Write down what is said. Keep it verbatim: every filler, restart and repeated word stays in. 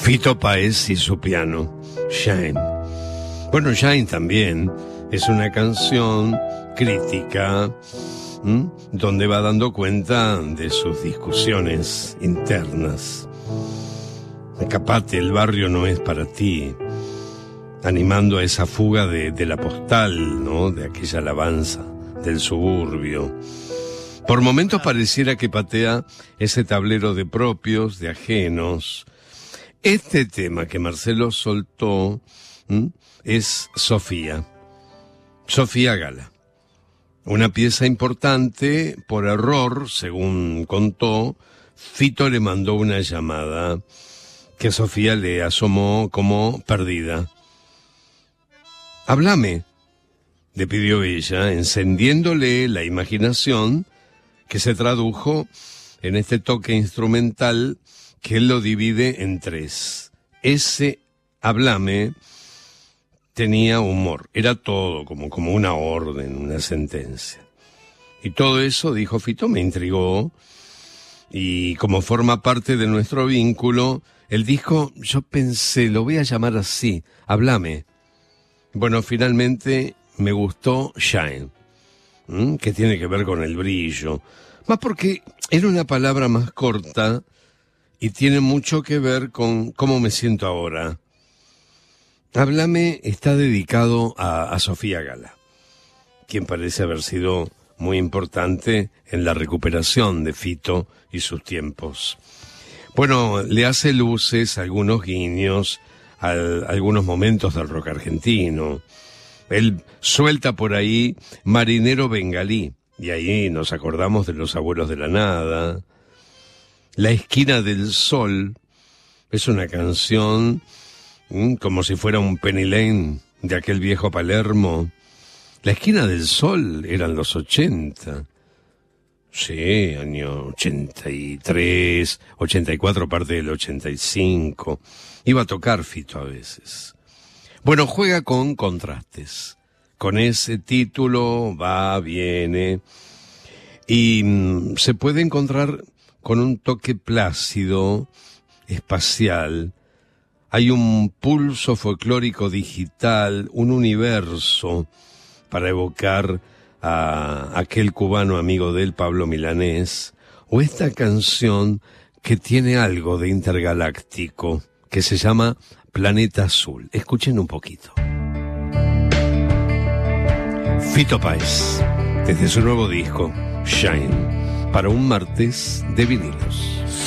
Fito Páez y su piano, Shine. Bueno, Shine también es una canción crítica, ¿m? donde va dando cuenta de sus discusiones internas. Escapate, el barrio no es para ti, animando a esa fuga de, de la postal, ¿no? De aquella alabanza del suburbio. Por momentos pareciera que patea ese tablero de propios, de ajenos. Este tema que Marcelo soltó ¿m? es Sofía. Sofía Gala. Una pieza importante, por error, según contó, Fito le mandó una llamada que Sofía le asomó como perdida. «Háblame», le pidió ella, encendiéndole la imaginación, que se tradujo en este toque instrumental que él lo divide en tres. Ese «háblame» tenía humor, era todo como, como una orden, una sentencia. Y todo eso, dijo Fito, me intrigó, y como forma parte de nuestro vínculo, el disco, yo pensé, lo voy a llamar así, «háblame». Bueno, finalmente me gustó Shine, ¿m? que tiene que ver con el brillo, más porque era una palabra más corta y tiene mucho que ver con cómo me siento ahora. Háblame está dedicado a, a Sofía Gala, quien parece haber sido muy importante en la recuperación de Fito y sus tiempos. Bueno, le hace luces, algunos guiños, a algunos momentos del rock argentino. Él suelta por ahí Marinero Bengalí, y ahí nos acordamos de Los Abuelos de la Nada. La Esquina del Sol es una canción ¿m? como si fuera un Penny Lane de aquel viejo Palermo. La Esquina del Sol eran los ochenta. Sí, año ochenta y tres, ochenta y cuatro, parte del ochenta y cinco. Iba a tocar Fito a veces. Bueno, juega con contrastes. Con ese título va, viene. Y mmm, se puede encontrar con un toque plácido, espacial. Hay un pulso folclórico digital, un universo para evocar a aquel cubano amigo de él, Pablo Milanés, o esta canción que tiene algo de intergaláctico, que se llama Planeta Azul. Escuchen un poquito. Fito Páez, desde su nuevo disco, Shine, para un martes de vinilos.